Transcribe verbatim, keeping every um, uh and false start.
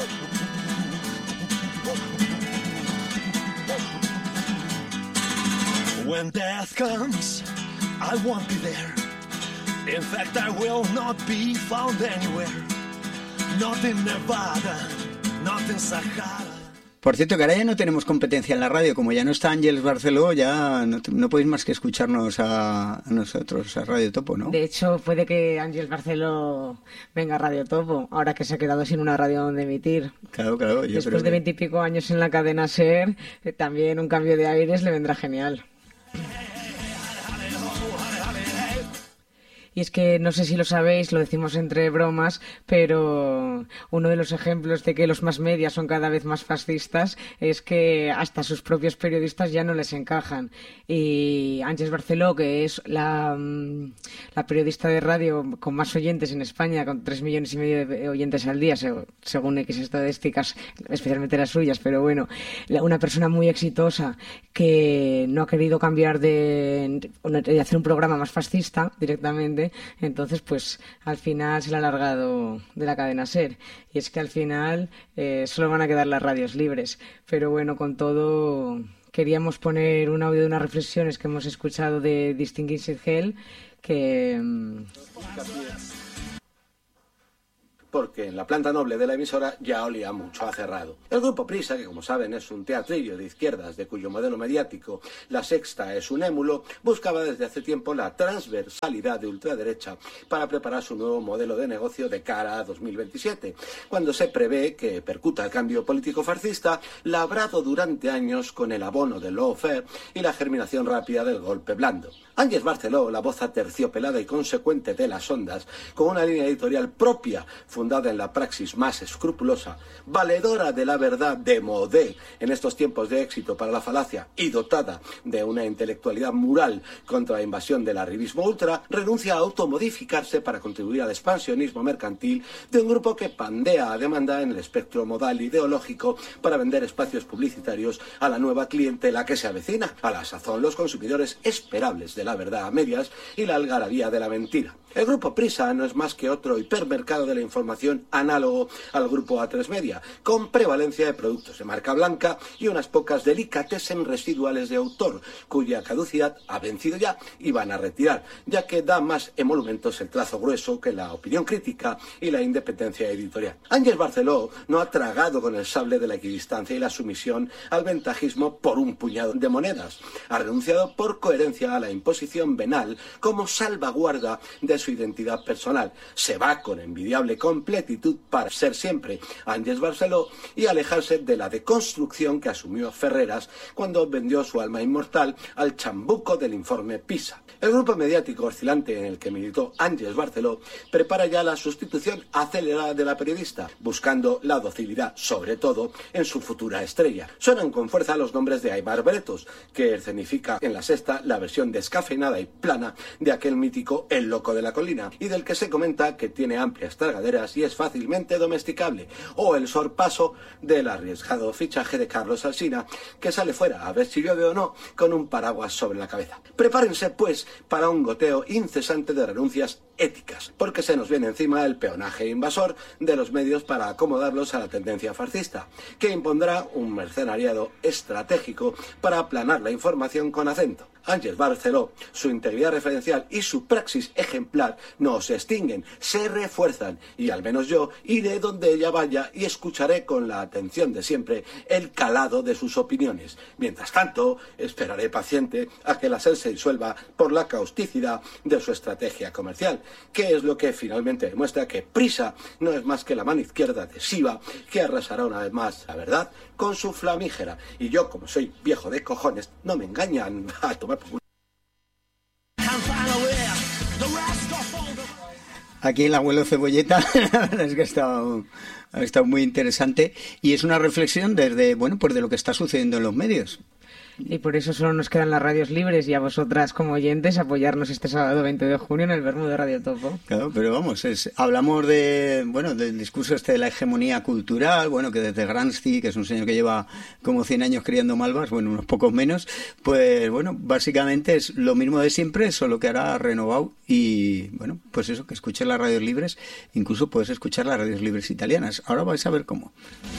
When death comes, I won't be there. In fact, I will not be found anywhere. Not in Nevada, not in Sahara. Por cierto, que ahora ya no tenemos competencia en la radio. Como ya no está Ángeles Barceló, ya no, no podéis más que escucharnos a, a nosotros, a Radio Topo, ¿no? De hecho, puede que Ángeles Barceló venga a Radio Topo, ahora que se ha quedado sin una radio donde emitir. Claro, claro. Yo Después creo de que... veintipico años en la cadena SER, eh, también un cambio de aires le vendrá genial. Y es que, no sé si lo sabéis, lo decimos entre bromas, pero uno de los ejemplos de que los más media son cada vez más fascistas es que hasta sus propios periodistas ya no les encajan. Y Ángeles Barceló, que es la, la periodista de radio con más oyentes en España, con tres millones y medio de oyentes al día, según X estadísticas, especialmente las suyas, pero bueno, una persona muy exitosa que no ha querido cambiar de, de hacer un programa más fascista directamente. Entonces, pues al final se le ha alargado de la cadena SER. Y es que al final eh, solo van a quedar las radios libres. Pero bueno, con todo, queríamos poner un audio de unas reflexiones que hemos escuchado de Distinguished Hell, que... porque en la planta noble de la emisora ya olía mucho a cerrado. El grupo Prisa, que como saben es un teatrillo de izquierdas de cuyo modelo mediático La Sexta es un émulo, buscaba desde hace tiempo la transversalidad de ultraderecha para preparar su nuevo modelo de negocio de cara a dos mil veintisiete, cuando se prevé que percuta el cambio político fascista labrado durante años con el abono del lawfare y la germinación rápida del golpe blando. Ángeles Barceló, la voz aterciopelada y consecuente de las ondas, con una línea editorial propia, fundada en la praxis más escrupulosa, valedora de la verdad de modé en estos tiempos de éxito para la falacia y dotada de una intelectualidad moral contra la invasión del arribismo ultra, renuncia a automodificarse para contribuir al expansionismo mercantil de un grupo que pandea a demanda en el espectro modal ideológico para vender espacios publicitarios a la nueva clientela que se avecina, a la sazón los consumidores esperables de la verdad a medias y la algarabía de la mentira. El grupo Prisa no es más que otro hipermercado de la información análogo al grupo A tres Media, con prevalencia de productos de marca blanca y unas pocas delicatessen residuales de autor, cuya caducidad ha vencido ya y van a retirar, ya que da más emolumentos el trazo grueso que la opinión crítica y la independencia editorial. Ángeles Barceló no ha tragado con el sable de la equidistancia y la sumisión al ventajismo por un puñado de monedas. Ha renunciado por coherencia a la imposición venal como salvaguarda de su identidad personal. Se va con envidiable completitud para ser siempre Ángeles Barceló y alejarse de la deconstrucción que asumió Ferreras cuando vendió su alma inmortal al chambuco del informe PISA. El grupo mediático oscilante en el que militó Ángeles Barceló prepara ya la sustitución acelerada de la periodista, buscando la docilidad, sobre todo, en su futura estrella. Suenan con fuerza los nombres de Aimar Bretos, que escenifica en La Sexta la versión descafeinada y plana de aquel mítico El Loco de la Colina, y del que se comenta que tiene amplias tragaderas y es fácilmente domesticable, o el sorpaso del arriesgado fichaje de Carlos Alsina, que sale fuera, a ver si llueve o no, con un paraguas sobre la cabeza. Prepárense, pues, para un goteo incesante de renuncias éticas, porque se nos viene encima el peonaje invasor de los medios para acomodarlos a la tendencia fascista, que impondrá un mercenariado estratégico para aplanar la información con acento. Ángeles Barceló, su integridad referencial y su praxis ejemplar no se extinguen, se refuerzan, y al menos yo iré donde ella vaya y escucharé con la atención de siempre el calado de sus opiniones. Mientras tanto, esperaré paciente a que la SER se disuelva por la causticidad de su estrategia comercial, que es lo que finalmente demuestra que Prisa no es más que la mano izquierda adhesiva que arrasará una vez más la verdad con su flamígera. Y yo, como soy viejo de cojones, no me engañan a tomar por culo. Aquí el abuelo Cebolleta, la verdad es que ha estado, ha estado muy interesante y es una reflexión desde, bueno, pues de lo que está sucediendo en los medios. Y por eso solo nos quedan las radios libres y a vosotras como oyentes apoyarnos este sábado veinte de junio en el Vermú de Radio Topo. Claro, pero vamos, es, hablamos de, bueno, del discurso este de la hegemonía cultural, bueno, que desde Gramsci, que es un señor que lleva como cien años criando malvas, bueno, unos pocos menos, pues bueno, básicamente es lo mismo de siempre, solo que ahora renovado y, bueno, pues eso, que escuches las radios libres, incluso puedes escuchar las radios libres italianas. Ahora vais a ver cómo.